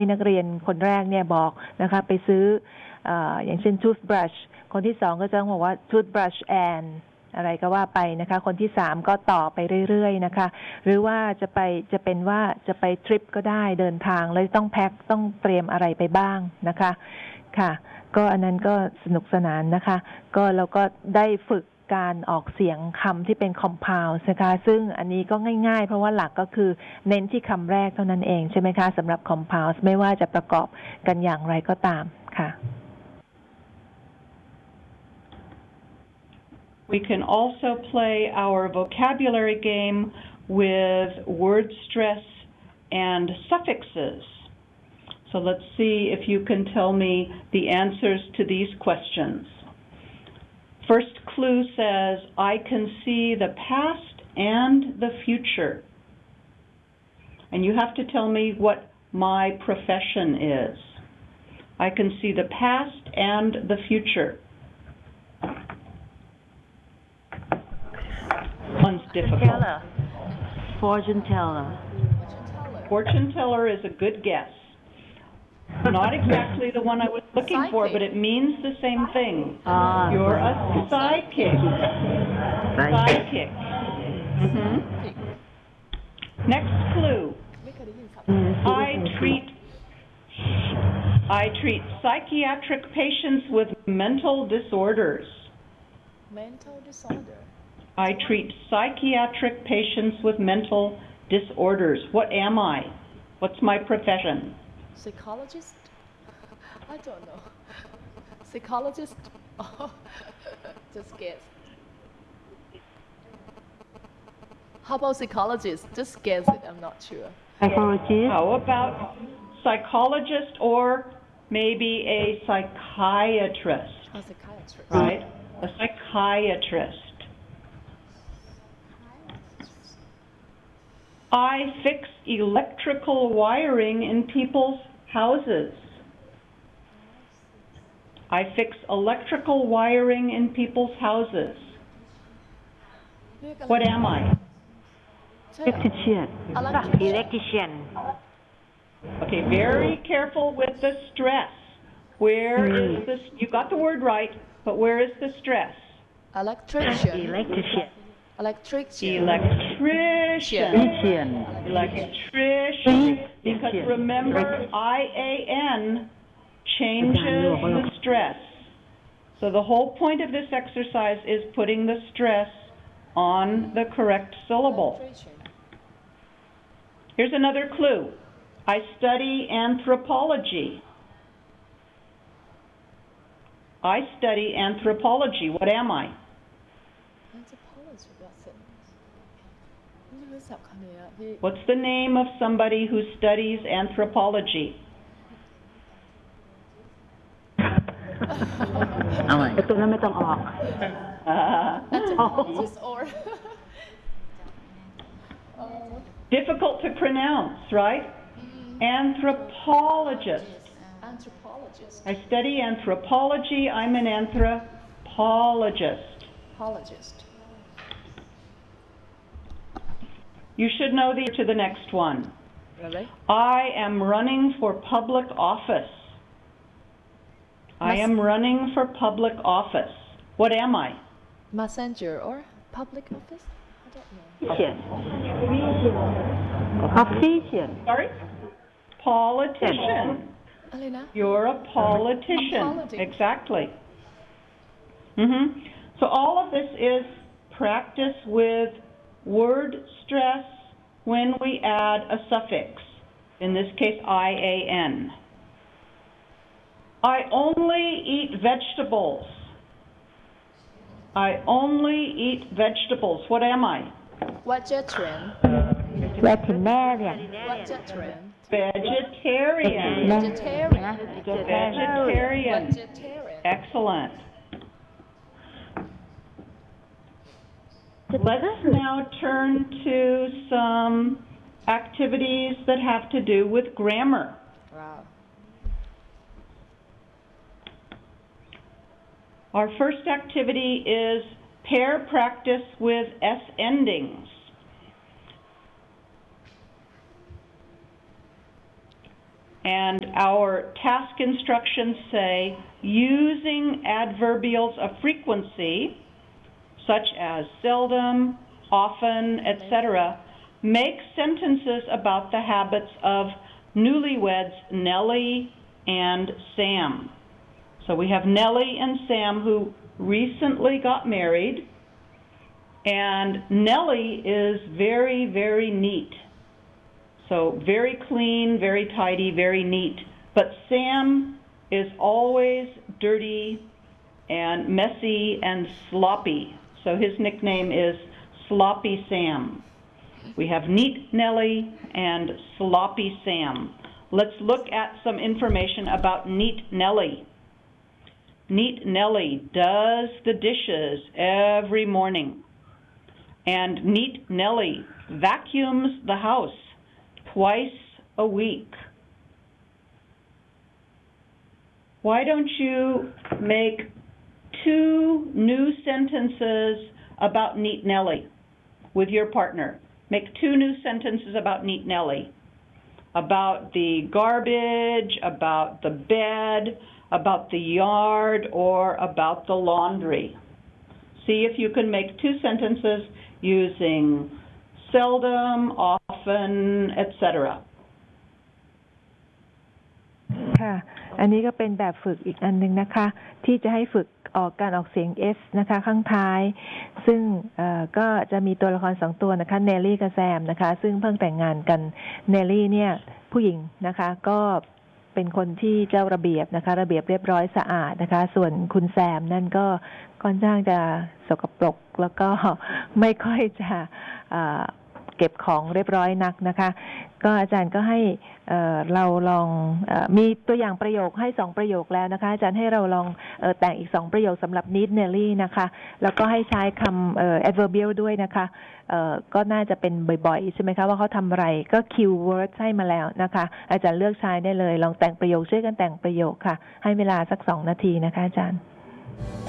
นักเรียนคนแรกเนี่ยบอกนะคะไปซื้ออย่างเช่น toothbrush คนที่2ก็จะบอกว่า toothbrush and อะไรก็ว่าไปนะคะคนที่3ก็ต่อไปเรื่อยๆนะคะหรือว่าจะเป็นว่าจะไปทริปก็ได้เดินทางแล้วต้องแพ็คต้องเตรียมอะไรไปบ้างนะคะค่ะก็อันนั้นก็สนุกสนานนะคะก็เราก็ได้ฝึกการออกเสียงคำที่เป็น compound นะคะซึ่งอันนี้ก็ง่ายๆเพราะว่าหลักก็คือเน้นที่คำแรกเท่านั้นเองใช่ไหมคะสำหรับ compound ไม่ว่าจะประกอบกันอย่างไรก็ตามค่ะ We can also play our vocabulary game with word stress and suffixes. So let's see if you can tell me the answers to these questions. First clue says, I can see the past and the future. And you have to tell me what my profession is. I can see the past and the future. One's difficult. Fortune teller. Fortune teller is a good guess. Not exactly the one I was looking for, but it means the same thing. You're a psychic. Psychic. Next clue. I treat psychiatric patients with mental disorders. Mental disorder. I treat psychiatric patients with mental disorders. What am I? What's my profession? Psychologist? I don't know. Psychologist? Oh, just guess. How about psychologist? Just guess it, I'm not sure. Psychologist. How about psychologist or maybe a psychiatrist? A psychiatrist. Right? A psychiatrist. I fix electrical wiring in people's houses. I fix electrical wiring in people's houses. What am I? Electrician. Electrician. Okay, very careful with the stress. Where is this? You got the word right, but where is the stress? Electrician. Electrician. Electrician. Electrician. Electrician. Because remember, IAN changes the stress. So the whole point of this exercise is putting the stress on the correct syllable. Here's another clue. I study anthropology. I study anthropology. What am I? What's the name of somebody who studies anthropology? เอาใหม่ตัวนั้นไม่ต้องออก Anthropologist or Difficult to pronounce, right? Anthropologist. Anthropologist. I study anthropology. I'm an anthropologist. Apologist. You should know the answer to the next one. Really? I am running for public office. I am running for public office. What am I? Messenger or public office? I don't know. Politician. Sorry? Politician. Alina? You're a politician. Exactly. So all of this is practice with word stress when we add a suffix, in this case IAN. I only eat vegetables. I only eat vegetables. What am I? Vegetarian. Veterinarian. Vegetarian. Vegetarian. Vegetarian. Vegetarian. Vegetarian. Excellent. Let's now turn to some activities that have to do with grammar. Wow. Our first activity is pair practice with S endings. And our task instructions say using adverbials of frequency, such as seldom, often, etc., make sentences about the habits of newlyweds Nellie and Sam. So we have Nellie and Sam who recently got married, and Nellie is very, very neat. So very clean, very tidy, very neat. But Sam is always dirty and messy and sloppy. So his nickname is Sloppy Sam. We have neat Nellie and sloppy Sam. Let's look at some information about neat Nellie. Neat Nellie does the dishes every morning. And neat Nellie vacuums the house twice a week. Why don't you make 2 new sentences about neat Nellie with your partner? Make 2 new sentences about neat Nellie. About the garbage, about the bed, about the yard, or about the laundry. See if you can make 2 sentences using seldom, often, etc. ค่ะ อันนี้ก็เป็นแบบฝึกอีกอันนึงนะคะที่จะให้ฝึกออกการออกเสียง S นะคะข้างท้ายซึ่งก็จะมีตัวละคร2ตัวนะคะเนลลี่กับแซมนะคะซึ่งเพิ่งแต่งงานกันเนลลี่เนี่ยผู้หญิงนะคะก็เป็นคนที่เจ้าระเบียบนะคะระเบียบเรียบร้อยสะอาดนะคะส่วนคุณแซมนั่นก็ค่อนข้างจะสกปรกแล้วก็ไม่ค่อยจะเก็บของเรียบร้อยนักนะคะก็อาจารย์ก็ให้เราลองมีตัวอย่างประโยคให้2ประโยคแล้วนะคะอาจารย์ให้เราลองแต่งอีก2ประโยคสำหรับ need Nelly นะคะแล้วก็ให้ใช้คำadverbial ด้วยนะคะก็น่าจะเป็นบ่อยๆใช่ไหมคะว่าเขาทำอะไรก็ keyword ให้มาแล้วนะคะอาจารย์เลือกใช้ได้เลยลองแต่งประโยคช่วยกันแต่งประโยคค่ะให้เวลาสัก2 นาทีนะคะอาจารย์